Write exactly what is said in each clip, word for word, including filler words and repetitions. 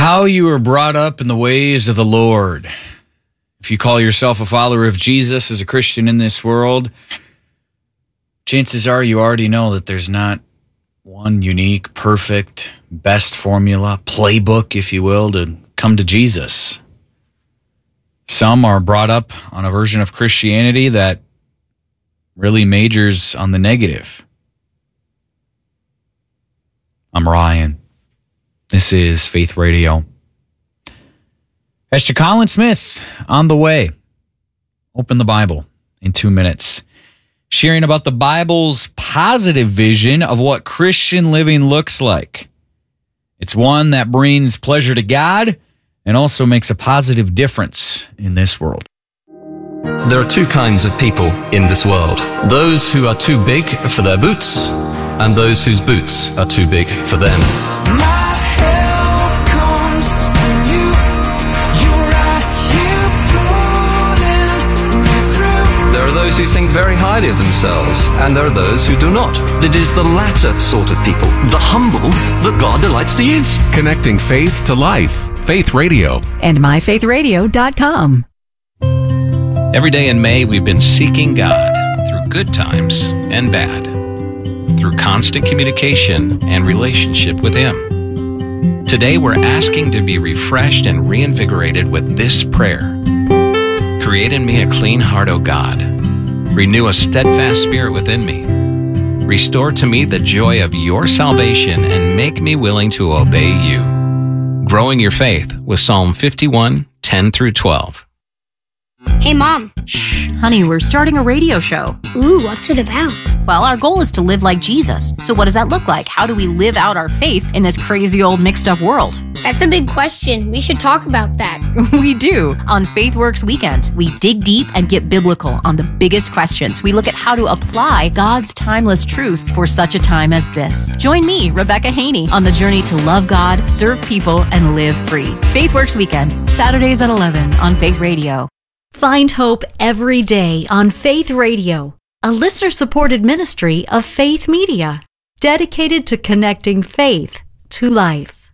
How you were brought up in the ways of the Lord. If you call yourself a follower of Jesus as a Christian in this world, chances are you already know that there's not one unique, perfect, best formula, playbook, if you will, to come to Jesus. Some are brought up on a version of Christianity that really majors on the negative. I'm Ryan. This is Faith Radio. Pastor Colin Smith on the way. Open the Bible in two minutes. Sharing about the Bible's positive vision of what Christian living looks like. It's one that brings pleasure to God and also makes a positive difference in this world. There are two kinds of people in this world. Those who are too big for their boots and those whose boots are too big for them. My help comes from you. You're right here pulling me through. There are those who think very highly of themselves, and there are those who do not. It is the latter sort of people, the humble, that God delights to use. Connecting faith to life. Faith Radio. And my faith radio dot com. Every day in May, we've been seeking God through good times and bad, through constant communication and relationship with Him. Today, we're asking to be refreshed and reinvigorated with this prayer. Create in me a clean heart, O God. Renew a steadfast spirit within me. Restore to me the joy of your salvation and make me willing to obey you. Growing your faith with Psalm fifty-one, ten through twelve. Hey, Mom. Shh, honey, we're starting a radio show. Ooh, what's it about? Well, our goal is to live like Jesus. So what does that look like? How do we live out our faith in this crazy old mixed up world? That's a big question. We should talk about that. We do. On FaithWorks Weekend, we dig deep and get biblical on the biggest questions. We look at how to apply God's timeless truth for such a time as this. Join me, Rebecca Haney, on the journey to love God, serve people, and live free. FaithWorks Weekend, Saturdays at eleven on Faith Radio. Find hope every day on Faith Radio, a listener-supported ministry of Faith Media, dedicated to connecting faith to life.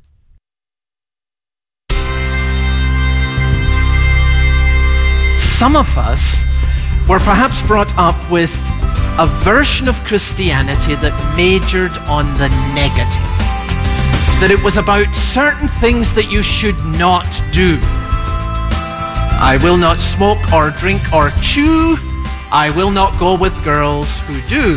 Some of us were perhaps brought up with a version of Christianity that majored on the negative, that it was about certain things that you should not do. I will not smoke or drink or chew. I will not go with girls who do.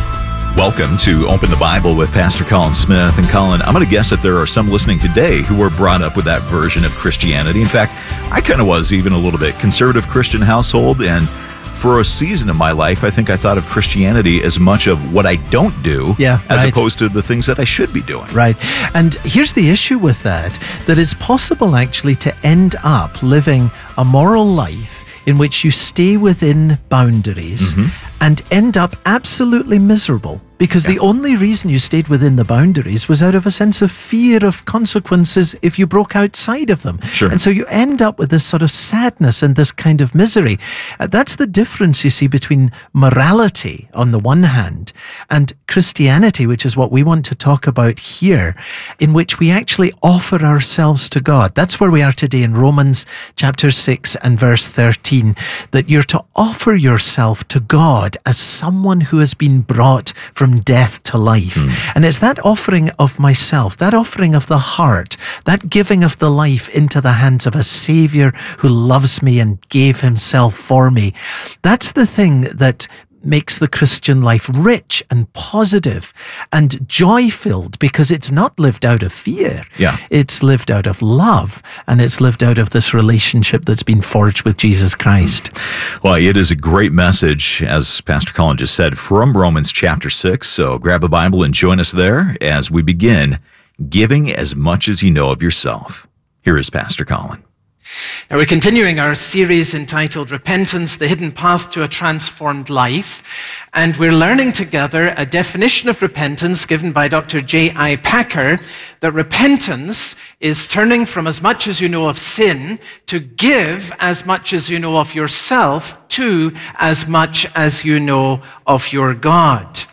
Welcome to Open the Bible with Pastor Colin Smith. And Colin, I'm going to guess that there are some listening today who were brought up with that version of Christianity. In fact, I kind of was even a little bit conservative Christian household, and for a season of my life, I think I thought of Christianity as much of what I don't do yeah, as right. opposed to the things that I should be doing. Right. And here's the issue with that, that it's possible actually to end up living a moral life in which you stay within boundaries mm-hmm. and end up absolutely miserable. Because yeah. the only reason you stayed within the boundaries was out of a sense of fear of consequences if you broke outside of them. Sure. And so you end up with this sort of sadness and this kind of misery. Uh, that's the difference, you see, between morality on the one hand and Christianity, which is what we want to talk about here, in which we actually offer ourselves to God. That's where we are today in Romans chapter six and verse thirteen, that you're to offer yourself to God as someone who has been brought from death to life. Mm. And it's that offering of myself, that offering of the heart, that giving of the life into the hands of a Savior who loves me and gave himself for me. That's the thing that makes the Christian life rich and positive and joy-filled, because it's not lived out of fear. Yeah. It's lived out of love, and it's lived out of this relationship that's been forged with Jesus Christ. Well, it is a great message, as Pastor Colin just said, from Romans chapter six. So grab a Bible and join us there as we begin giving as much as you know of yourself. Here is Pastor Colin. Now, we're continuing our series entitled Repentance, the Hidden Path to a Transformed Life. And we're learning together a definition of repentance given by Doctor J I Packer, that repentance is turning from as much as you know of sin to give as much as you know of yourself to as much as you know of your God.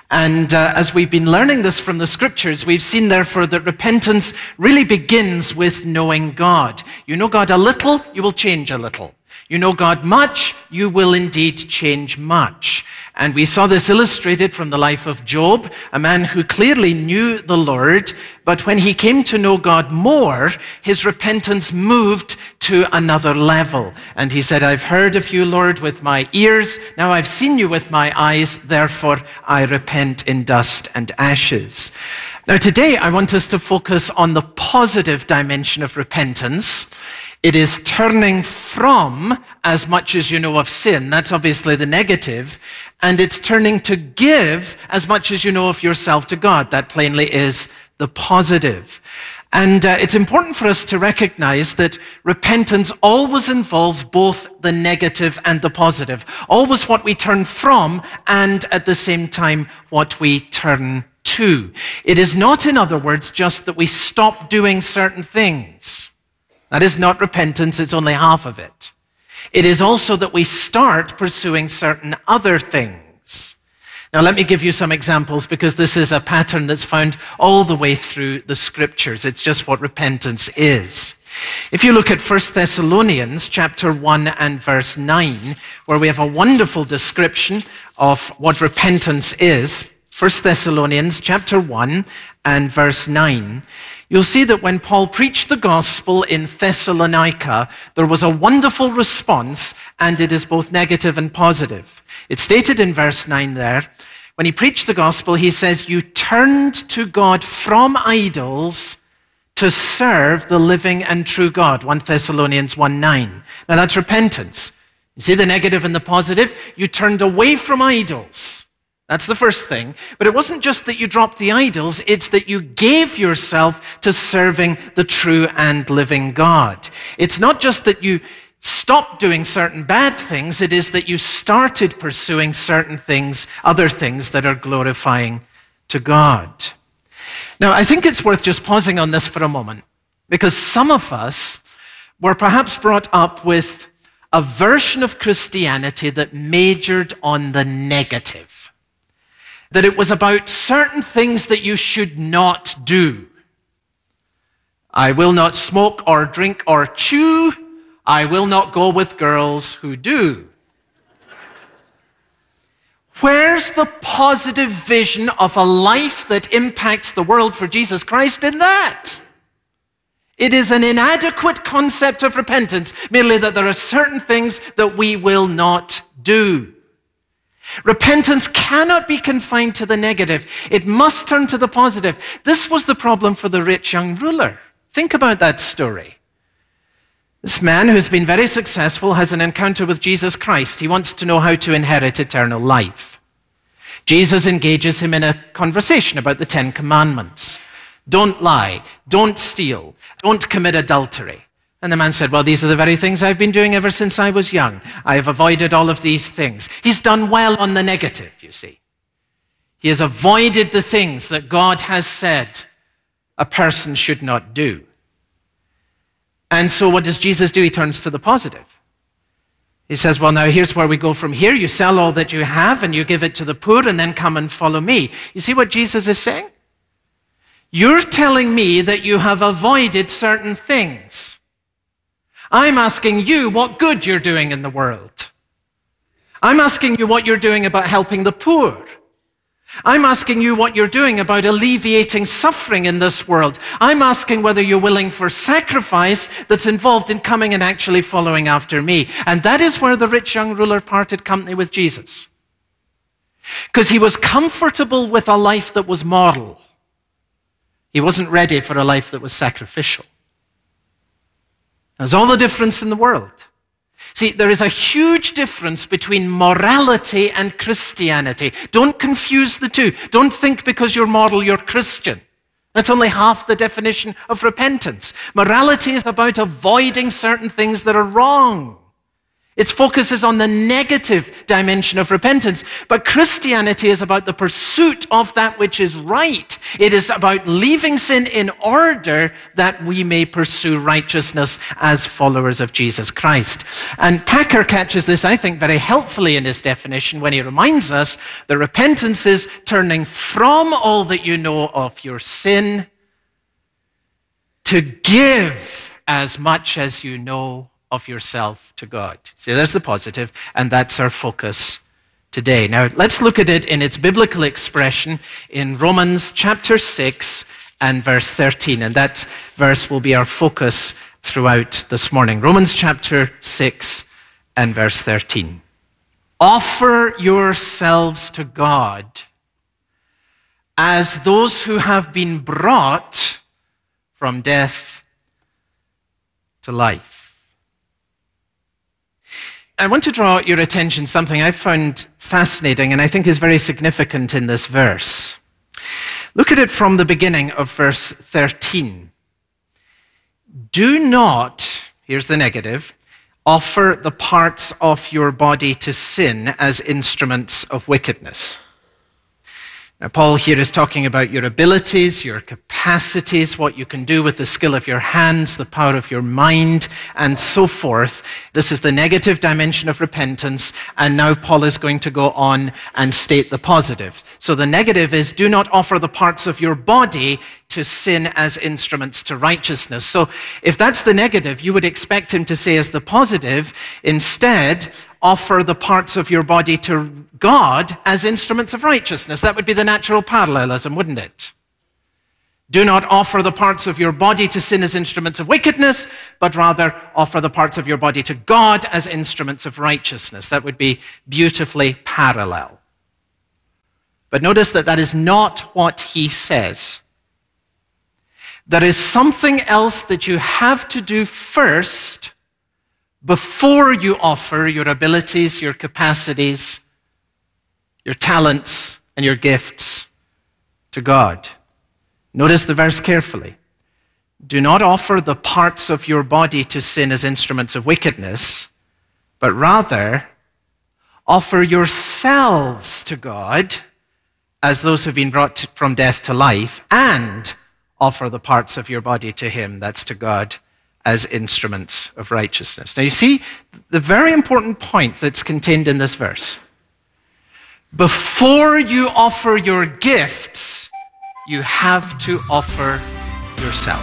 And uh, as we've been learning this from the scriptures, we've seen therefore that repentance really begins with knowing God. You know God a little, you will change a little. You know God much, you will indeed change much. And we saw this illustrated from the life of Job, a man who clearly knew the Lord, but when he came to know God more, his repentance moved to another level. And he said, I've heard of you, Lord, with my ears. Now I've seen you with my eyes. Therefore, I repent in dust and ashes. Now today, I want us to focus on the positive dimension of repentance. It is turning from as much as you know of sin. That's obviously the negative. And it's turning to give as much as you know of yourself to God. That plainly is the positive. And uh, it's important for us to recognize that repentance always involves both the negative and the positive. Always what we turn from and at the same time what we turn to. It is not, in other words, just that we stop doing certain things. That is not repentance, it's only half of it. It is also that we start pursuing certain other things. Now, let me give you some examples because this is a pattern that's found all the way through the scriptures. It's just what repentance is. If you look at First Thessalonians chapter one and verse nine, where we have a wonderful description of what repentance is, First Thessalonians chapter one and verse nine, you'll see that when Paul preached the gospel in Thessalonica, there was a wonderful response, and it is both negative and positive. It's stated in verse nine there, when he preached the gospel, he says, you turned to God from idols to serve the living and true God, First Thessalonians one nine. Now that's repentance. You see the negative and the positive? You turned away from idols. That's the first thing. But it wasn't just that you dropped the idols, it's that you gave yourself to serving the true and living God. It's not just that you stopped doing certain bad things, it is that you started pursuing certain things, other things that are glorifying to God. Now, I think it's worth just pausing on this for a moment, because some of us were perhaps brought up with a version of Christianity that majored on the negative. That it was about certain things that you should not do. I will not smoke or drink or chew. I will not go with girls who do. Where's the positive vision of a life that impacts the world for Jesus Christ in that? It is an inadequate concept of repentance, merely that there are certain things that we will not do. Repentance cannot be confined to the negative. It must turn to the positive. This was the problem for the rich young ruler. Think about that story. This man who's been very successful has an encounter with Jesus Christ. He wants to know how to inherit eternal life. Jesus engages him in a conversation about the Ten Commandments. Don't lie, don't steal, don't commit adultery. And the man said, well, these are the very things I've been doing ever since I was young. I have avoided all of these things. He's done well on the negative, you see. He has avoided the things that God has said a person should not do. And so what does Jesus do? He turns to the positive. He says, well, now here's where we go from here. You sell all that you have and you give it to the poor and then come and follow me. You see what Jesus is saying? You're telling me that you have avoided certain things. I'm asking you what good you're doing in the world. I'm asking you what you're doing about helping the poor. I'm asking you what you're doing about alleviating suffering in this world. I'm asking whether you're willing for sacrifice that's involved in coming and actually following after me. And that is where the rich young ruler parted company with Jesus. Because he was comfortable with a life that was moral. He wasn't ready for a life that was sacrificial. There's all the difference in the world. See, there is a huge difference between morality and Christianity. Don't confuse the two. Don't think because you're moral, you're Christian. That's only half the definition of repentance. Morality is about avoiding certain things that are wrong. Its focus is on the negative dimension of repentance. But Christianity is about the pursuit of that which is right. It is about leaving sin in order that we may pursue righteousness as followers of Jesus Christ. And Packer catches this, I think, very helpfully in his definition when he reminds us that repentance is turning from all that you know of your sin to give as much as you know of yourself to God. See, there's the positive, and that's our focus today. Now, let's look at it in its biblical expression in Romans chapter six and verse thirteen, and that verse will be our focus throughout this morning. Romans chapter six and verse thirteen. Offer yourselves to God as those who have been brought from death to life. I want to draw your attention to something I found fascinating and I think is very significant in this verse. Look at it from the beginning of verse thirteen. Do not, here's the negative, offer the parts of your body to sin as instruments of wickedness. Now, Paul here is talking about your abilities, your capacities, what you can do with the skill of your hands, the power of your mind, and so forth. This is the negative dimension of repentance, and now Paul is going to go on and state the positive. So the negative is, do not offer the parts of your body to sin as instruments to righteousness. So if that's the negative, you would expect him to say as the positive, instead, offer the parts of your body to God as instruments of righteousness. That would be the natural parallelism, wouldn't it? Do not offer the parts of your body to sin as instruments of wickedness, but rather offer the parts of your body to God as instruments of righteousness. That would be beautifully parallel. But notice that that is not what he says. There is something else that you have to do first before you offer your abilities, your capacities, your talents, and your gifts to God. Notice the verse carefully. Do not offer the parts of your body to sin as instruments of wickedness, but rather offer yourselves to God as those who have been brought to, from death to life, and offer the parts of your body to him, that's to God, as instruments of righteousness. Now you see the very important point that's contained in this verse. Before you offer your gifts, you have to offer yourself.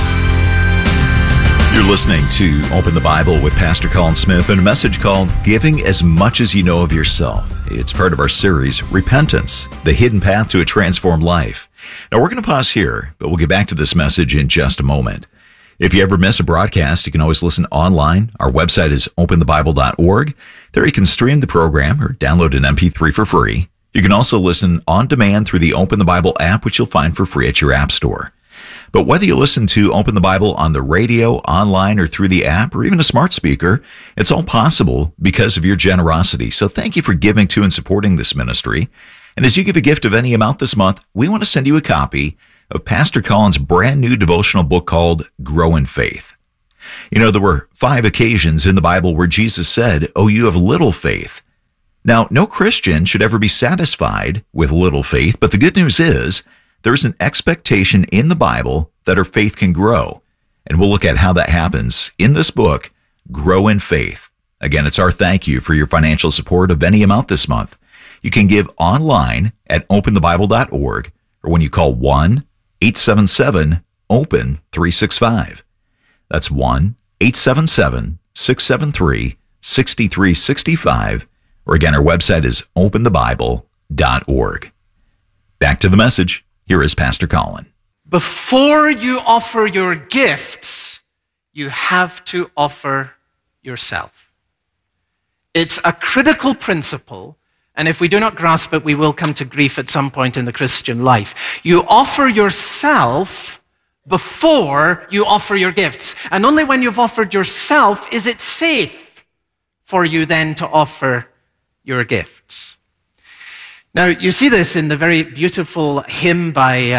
You're listening to Open the Bible with Pastor Colin Smith and a message called Giving as Much as You Know of Yourself. It's part of our series, Repentance, the Hidden Path to a Transformed Life. Now we're going to pause here, but we'll get back to this message in just a moment. If you ever miss a broadcast, you can always listen online. Our website is open the bible dot org. There you can stream the program or download an M P three for free. You can also listen on demand through the Open the Bible app, which you'll find for free at your app store. But whether you listen to Open the Bible on the radio, online, or through the app, or even a smart speaker, it's all possible because of your generosity. So thank you for giving to and supporting this ministry. And as you give a gift of any amount this month, we want to send you a copy of Pastor Colin's brand new devotional book called Grow in Faith. You know, there were five occasions in the Bible where Jesus said, "Oh, you have little faith." Now, no Christian should ever be satisfied with little faith, but the good news is there is an expectation in the Bible that our faith can grow. And we'll look at how that happens in this book, Grow in Faith. Again, it's our thank you for your financial support of any amount this month. You can give online at open the bible dot org or when you call one eight seven seven open three six five. That's one eight seven seven, six seven three, six three six five. Or again, our website is open the bible dot org. Back to the message. Here is Pastor Colin. Before you offer your gifts, you have to offer yourself. It's a critical principle, and if we do not grasp it, we will come to grief at some point in the Christian life. You offer yourself before you offer your gifts. And only when you've offered yourself is it safe for you then to offer your gifts. Now, you see this in the very beautiful hymn by um,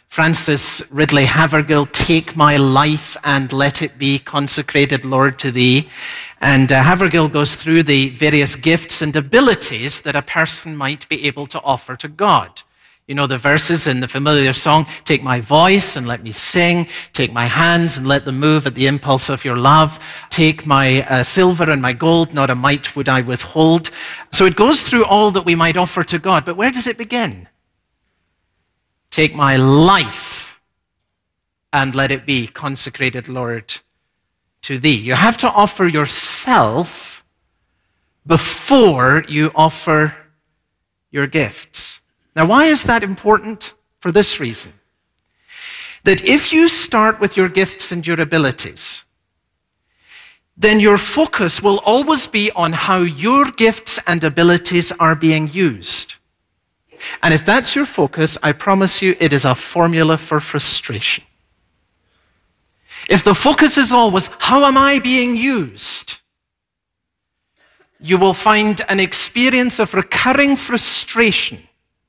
Francis Ridley Havergal, Take My Life and Let It Be Consecrated, Lord, to Thee. And uh, Havergal goes through the various gifts and abilities that a person might be able to offer to God. You know the verses in the familiar song, take my voice and let me sing, take my hands and let them move at the impulse of your love, take my uh, silver and my gold, not a mite would I withhold. So it goes through all that we might offer to God, but where does it begin? Take my life and let it be consecrated, Lord, to Thee. You have to offer yourself before you offer your gifts. Now, why is that important? For this reason. That if you start with your gifts and your abilities, then your focus will always be on how your gifts and abilities are being used. And if that's your focus, I promise you it is a formula for frustration. If the focus is always, how am I being used? You will find an experience of recurring frustration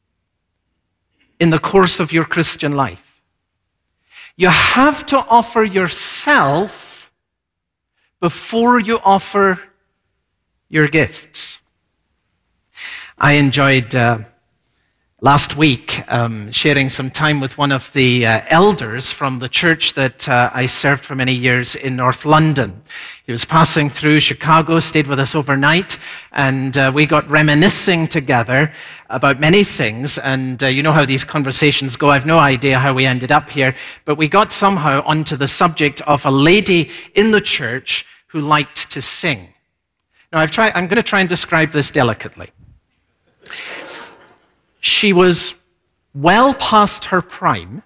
in the course of your Christian life. You have to offer yourself before you offer your gifts. I enjoyed uh, last week um, sharing some time with one of the uh, elders from the church that uh, I served for many years in North London. He was passing through Chicago, stayed with us overnight, and uh, we got reminiscing together about many things. And uh, you know how these conversations go. I've no idea how we ended up here, but we got somehow onto the subject of a lady in the church who liked to sing. Now, I've tried, I'm going to try and describe this delicately. She was well past her prime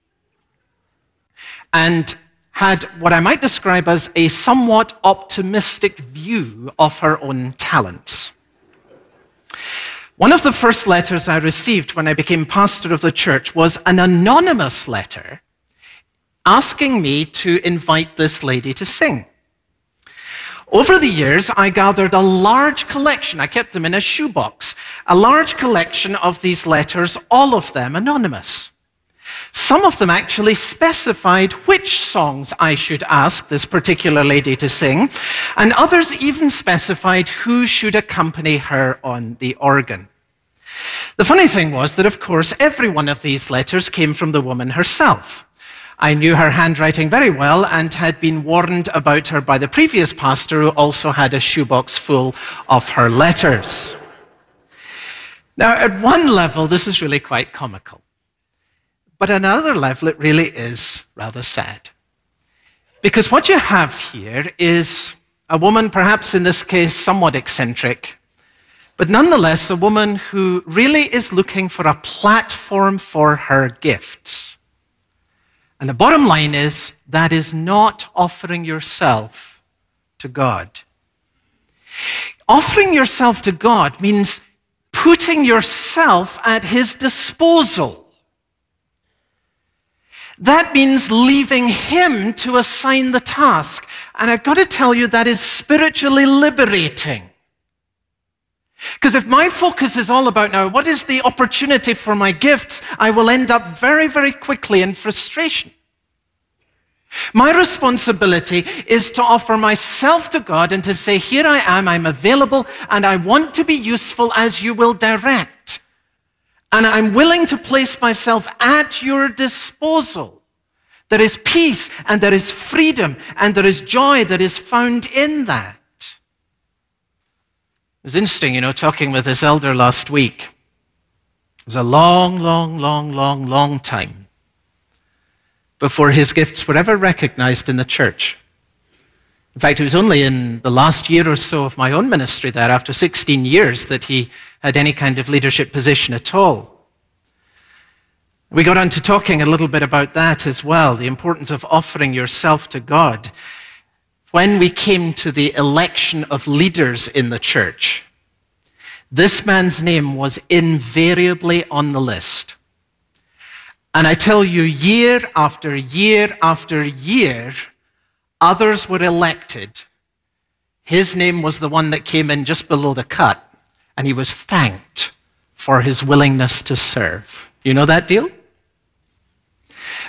and had what I might describe as a somewhat optimistic view of her own talents. One of the first letters I received when I became pastor of the church was an anonymous letter asking me to invite this lady to sing. Over the years, I gathered a large collection, I kept them in a shoebox, a large collection of these letters, all of them anonymous. Some of them actually specified which songs I should ask this particular lady to sing, and others even specified who should accompany her on the organ. The funny thing was that, of course, every one of these letters came from the woman herself. I knew her handwriting very well and had been warned about her by the previous pastor, who also had a shoebox full of her letters. Now, at one level, this is really quite comical. But at another level, it really is rather sad. Because what you have here is a woman, perhaps in this case somewhat eccentric, but nonetheless a woman who really is looking for a platform for her gifts. And the bottom line is, that is not offering yourself to God. Offering yourself to God means putting yourself at His disposal. That means leaving Him to assign the task. And I've got to tell you, that is spiritually liberating. Because if my focus is all about now, what is the opportunity for my gifts, I will end up very, very quickly in frustration. My responsibility is to offer myself to God and to say, here I am, I'm available, and I want to be useful as you will direct. And I'm willing to place myself at your disposal. There is peace, and there is freedom, and there is joy that is found in that. It was interesting, you know, talking with this elder last week. It was a long, long, long, long, long time before his gifts were ever recognized in the church. In fact, it was only in the last year or so of my own ministry there, after sixteen years, that he had any kind of leadership position at all. We got on to talking a little bit about that as well, the importance of offering yourself to God. When we came to the election of leaders in the church, this man's name was invariably on the list. And I tell you, year after year after year, others were elected. His name was the one that came in just below the cut, and he was thanked for his willingness to serve. You know that deal?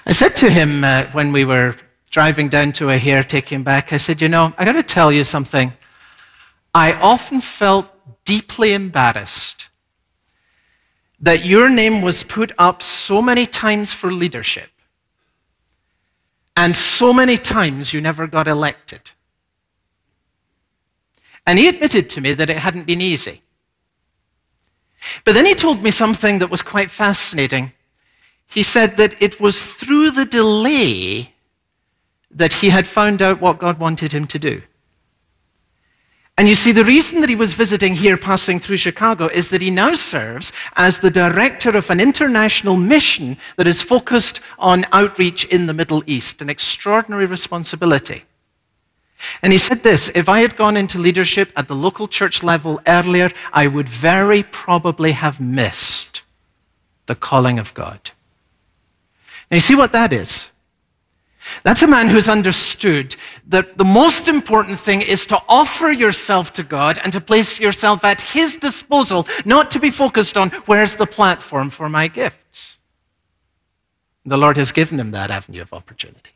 I said to him uh, when we were driving down to Ahare, taking him back, I said, you know, I got to tell you something. I often felt deeply embarrassed that your name was put up so many times for leadership, and so many times you never got elected. And he admitted to me that it hadn't been easy. But then he told me something that was quite fascinating. He said that it was through the delay that he had found out what God wanted him to do. And you see, the reason that he was visiting here, passing through Chicago, is that he now serves as the director of an international mission that is focused on outreach in the Middle East, an extraordinary responsibility. And he said this, if I had gone into leadership at the local church level earlier, I would very probably have missed the calling of God. Now you see what that is? That's a man who's understood that the most important thing is to offer yourself to God and to place yourself at his disposal, not to be focused on where's the platform for my gifts. The Lord has given him that avenue of opportunity.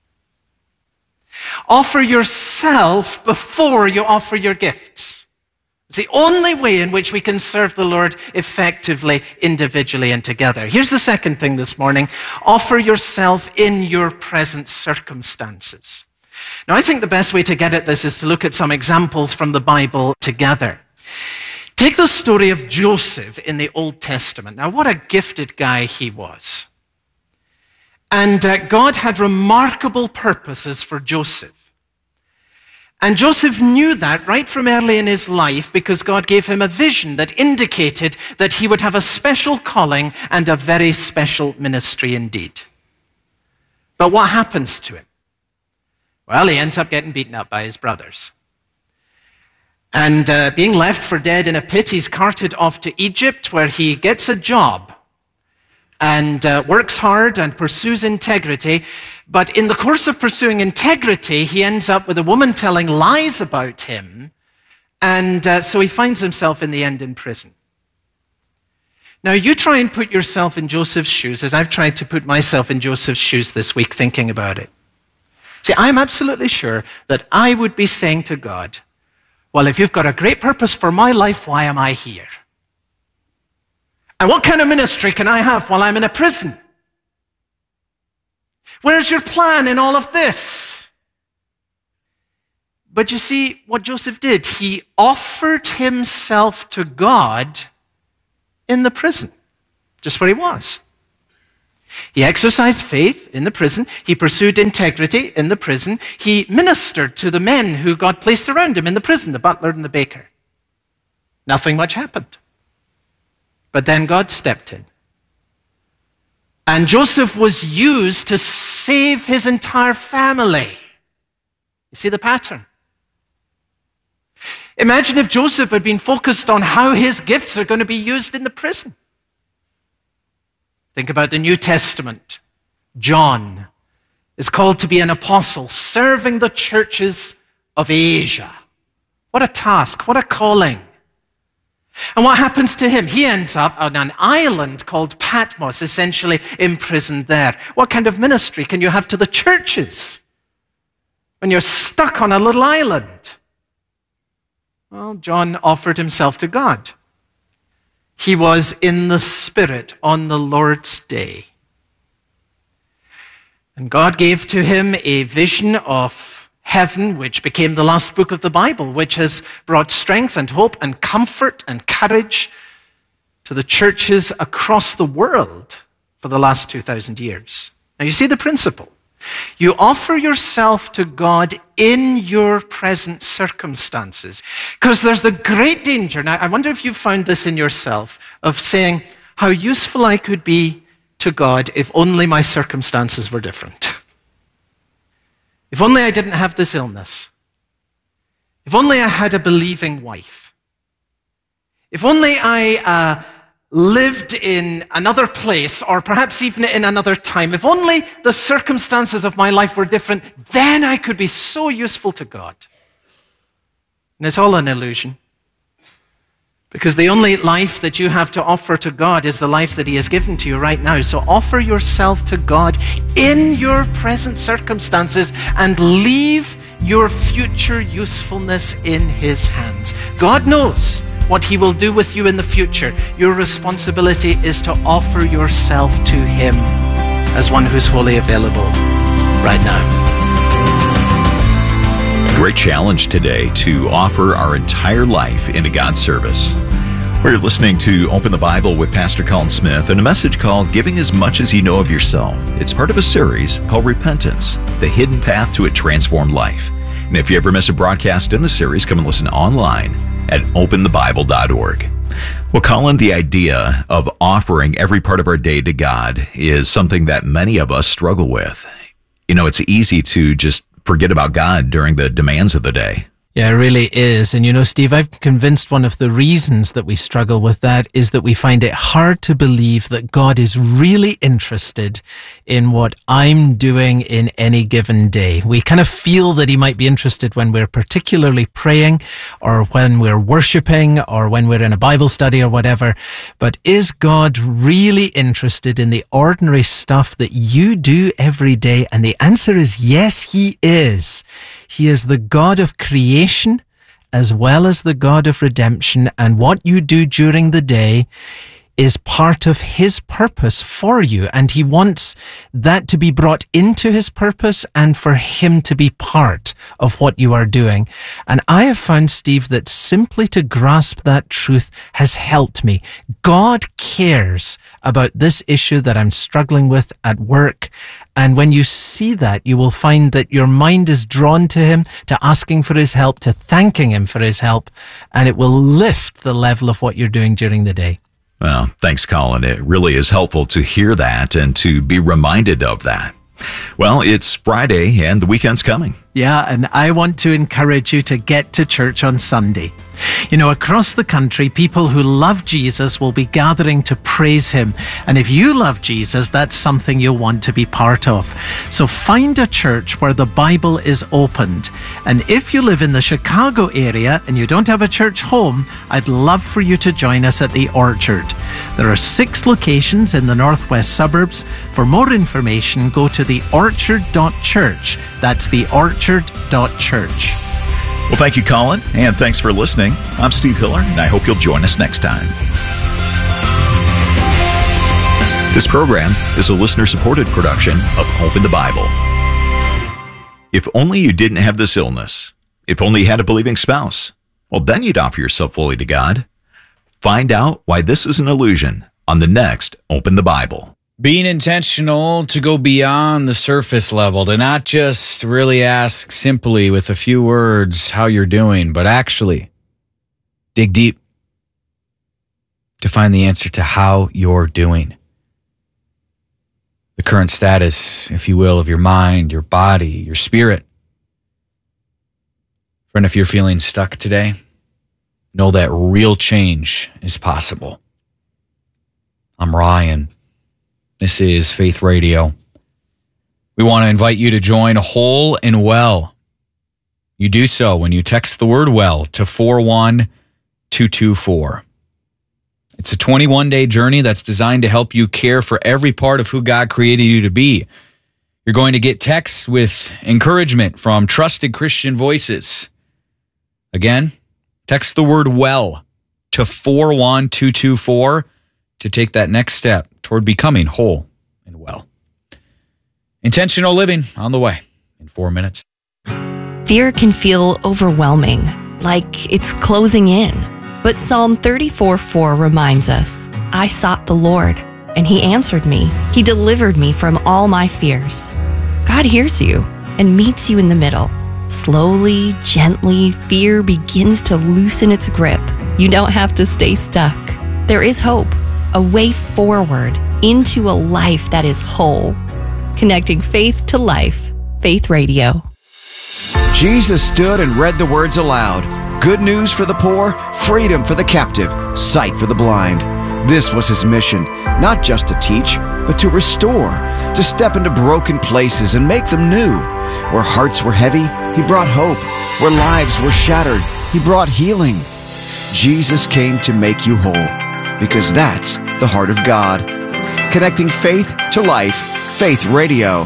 Offer yourself before you offer your gifts. It's the only way in which we can serve the Lord effectively, individually, and together. Here's the second thing this morning. Offer yourself in your present circumstances. Now, I think the best way to get at this is to look at some examples from the Bible together. Take the story of Joseph in the Old Testament. Now, what a gifted guy he was. And uh, God had remarkable purposes for Joseph. And Joseph knew that right from early in his life because God gave him a vision that indicated that he would have a special calling and a very special ministry indeed. But what happens to him? Well, he ends up getting beaten up by his brothers. And uh, being left for dead in a pit, he's carted off to Egypt where he gets a job and uh, works hard and pursues integrity. But in the course of pursuing integrity, he ends up with a woman telling lies about him. And uh, so he finds himself in the end in prison. Now, you try and put yourself in Joseph's shoes, as I've tried to put myself in Joseph's shoes this week thinking about it. See, I'm absolutely sure that I would be saying to God, well, if you've got a great purpose for my life, why am I here? And what kind of ministry can I have while I'm in a prison? Where's your plan in all of this? But you see what Joseph did. He offered himself to God in the prison, just where he was. He exercised faith in the prison. He pursued integrity in the prison. He ministered to the men who God placed around him in the prison, the butler and the baker. Nothing much happened. But then God stepped in. And Joseph was used to save his entire family. You see the pattern? Imagine if Joseph had been focused on how his gifts are going to be used in the prison. Think about the New Testament. John is called to be an apostle, serving the churches of Asia. What a task, what a calling. And what happens to him? He ends up on an island called Patmos, essentially imprisoned there. What kind of ministry can you have to the churches when you're stuck on a little island? Well, John offered himself to God. He was in the Spirit on the Lord's day. And God gave to him a vision of heaven, which became the last book of the Bible, which has brought strength and hope and comfort and courage to the churches across the world for the last two thousand years. Now you see the principle. You offer yourself to God in your present circumstances, because there's the great danger. Now I wonder if you've found this in yourself, of saying, how useful I could be to God if only my circumstances were different. If only I didn't have this illness. If only I had a believing wife. If only I uh, lived in another place, or perhaps even in another time. If only the circumstances of my life were different, then I could be so useful to God. And it's all an illusion. Because the only life that you have to offer to God is the life that He has given to you right now. So offer yourself to God in your present circumstances and leave your future usefulness in His hands. God knows what He will do with you in the future. Your responsibility is to offer yourself to Him as one who's wholly available right now. Great challenge today to offer our entire life into God's service. We're listening to Open the Bible with Pastor Colin Smith and a message called Giving as Much as You Know of Yourself. It's part of a series called Repentance, the hidden path to a transformed life. And if you ever miss a broadcast in the series, come and listen online at open the bible dot org. Well, Colin, the idea of offering every part of our day to God is something that many of us struggle with. You know, it's easy to just forget about God during the demands of the day. Yeah, it really is. And you know, Steve, I'm convinced one of the reasons that we struggle with that is that we find it hard to believe that God is really interested in what I'm doing in any given day. We kind of feel that He might be interested when we're particularly praying or when we're worshiping or when we're in a Bible study or whatever. But is God really interested in the ordinary stuff that you do every day? And the answer is yes, He is. He is the God of creation as well as the God of redemption, and what you do during the day is part of His purpose for you, and He wants that to be brought into His purpose and for Him to be part of what you are doing. And I have found, Steve, that simply to grasp that truth has helped me. God cares about this issue that I'm struggling with at work. And when you see that, you will find that your mind is drawn to Him, to asking for His help, to thanking Him for His help, and it will lift the level of what you're doing during the day. Well, thanks, Colin. It really is helpful to hear that and to be reminded of that. Well, it's Friday and the weekend's coming. Yeah, and I want to encourage you to get to church on Sunday. You know, across the country, people who love Jesus will be gathering to praise Him. And if you love Jesus, that's something you'll want to be part of. So find a church where the Bible is opened. And if you live in the Chicago area and you don't have a church home, I'd love for you to join us at the Orchard. There are six locations in the northwest suburbs. For more information, go to the orchard dot church. That's the orchard dot church. Well, thank you, Colin, and thanks for listening. I'm Steve Hiller, and I hope you'll join us next time. This program is a listener-supported production of Open the Bible. If only you didn't have this illness, if only you had a believing spouse, well, then you'd offer yourself fully to God. Find out why this is an illusion on the next Open the Bible. Being intentional to go beyond the surface level, to not just really ask simply with a few words how you're doing, but actually dig deep to find the answer to how you're doing. The current status, if you will, of your mind, your body, your spirit. Friend, if you're feeling stuck today, know that real change is possible. I'm Ryan. This is Faith Radio. We want to invite you to join Whole and Well. You do so when you text the word WELL to four one two two four. It's a twenty-one day journey that's designed to help you care for every part of who God created you to be. You're going to get texts with encouragement from trusted Christian voices. Again, text the word WELL to four one two two four to take that next step toward becoming whole and well. Intentional living on the way in four minutes. Fear can feel overwhelming, like it's closing in. But Psalm thirty-four four reminds us, I sought the Lord, and He answered me. He delivered me from all my fears. God hears you and meets you in the middle. Slowly, gently, fear begins to loosen its grip. You don't have to stay stuck. There is hope. A way forward into a life that is whole. Connecting faith to life. Faith Radio. Jesus stood and read the words aloud. Good news for the poor, freedom for the captive, sight for the blind. This was His mission, not just to teach, but to restore, to step into broken places and make them new. Where hearts were heavy, He brought hope. Where lives were shattered, He brought healing. Jesus came to make you whole, because that's the heart of God. Connecting faith to life, Faith Radio.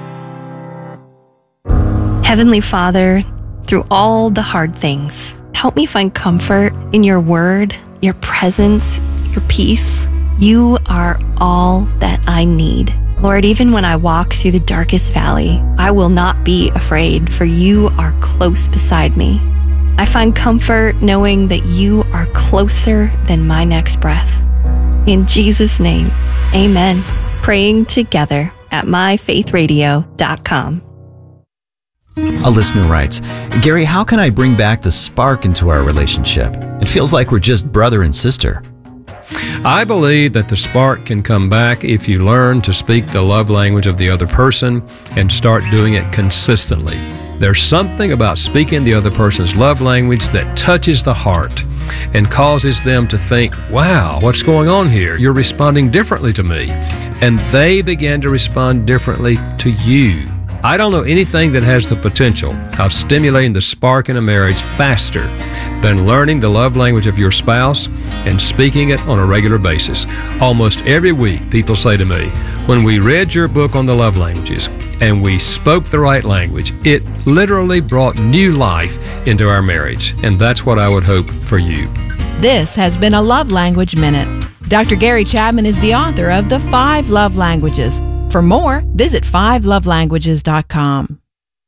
Heavenly Father, through all the hard things, help me find comfort in your word, your presence, your peace. You are all that I need. Lord, even when I walk through the darkest valley, I will not be afraid, for you are close beside me. I find comfort knowing that you are closer than my next breath. In Jesus' name, amen. Praying together at my faith radio dot com. A listener writes, Gary, how can I bring back the spark into our relationship? It feels like we're just brother and sister. I believe that the spark can come back if you learn to speak the love language of the other person and start doing it consistently. There's something about speaking the other person's love language that touches the heart and causes them to think, wow, what's going on here? You're responding differently to me. And they begin to respond differently to you. I don't know anything that has the potential of stimulating the spark in a marriage faster than learning the love language of your spouse and speaking it on a regular basis. Almost every week, people say to me, when we read your book on the love languages and we spoke the right language, it literally brought new life into our marriage. And that's what I would hope for you. This has been a Love Language Minute. Doctor Gary Chapman is the author of The Five Love Languages. For more, visit five love languages dot com.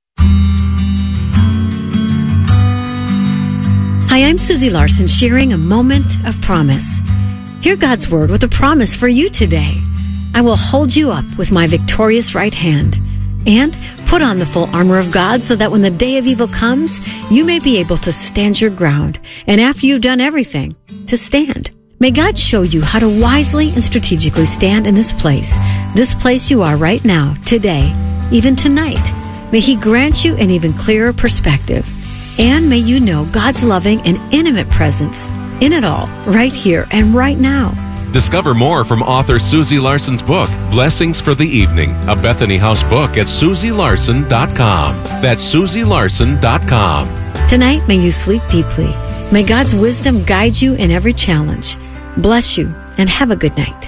Hi, I'm Susie Larson, sharing a moment of promise. Hear God's word with a promise for you today. I will hold you up with my victorious right hand, and put on the full armor of God so that when the day of evil comes, you may be able to stand your ground, and after you've done everything, to stand. May God show you how to wisely and strategically stand in this place, this place you are right now, today, even tonight. May He grant you an even clearer perspective, and may you know God's loving and intimate presence in it all, right here and right now. Discover more from author Susie Larson's book, Blessings for the Evening, a Bethany House book at susie larson dot com. That's susie larson dot com. Tonight, may you sleep deeply. May God's wisdom guide you in every challenge. Bless you, and have a good night.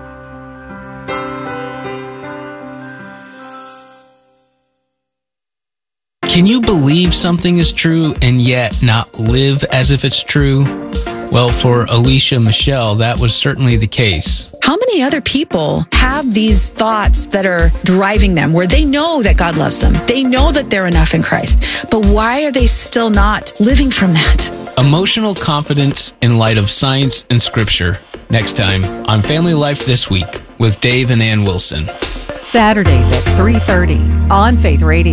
Can you believe something is true and yet not live as if it's true? Well, for Alicia Michelle, that was certainly the case. How many other people have these thoughts that are driving them, where they know that God loves them, they know that they're enough in Christ, but why are they still not living from that? Emotional confidence in light of science and scripture. Next time on Family Life This Week with Dave and Ann Wilson. Saturdays at three thirty on Faith Radio.